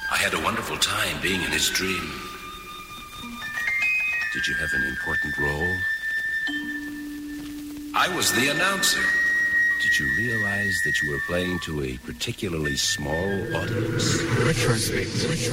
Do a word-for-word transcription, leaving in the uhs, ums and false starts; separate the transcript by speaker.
Speaker 1: I had a wonderful time being in his dream. Did you have an important role? I was the announcer. Did you realize that you were playing to a particularly small audience?
Speaker 2: Richard speaks.